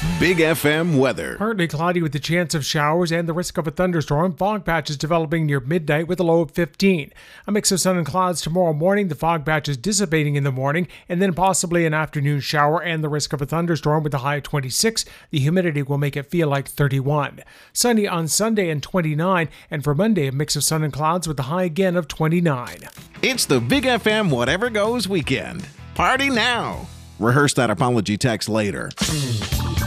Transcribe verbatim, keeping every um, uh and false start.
Big F M weather. Partly cloudy with the chance of showers and the risk of a thunderstorm. Fog patches developing near midnight with a low of fifteen. A mix of sun and clouds tomorrow morning. The fog patches dissipating in the morning, and then possibly an afternoon shower and the risk of a thunderstorm with a high of twenty-six. The humidity will make it feel like thirty-one. Sunny on Sunday and twenty-nine, and for Monday a mix of sun and clouds with a high again of twenty-nine. It's the Big F M Whatever Goes weekend. Party now. Rehearse that apology text later.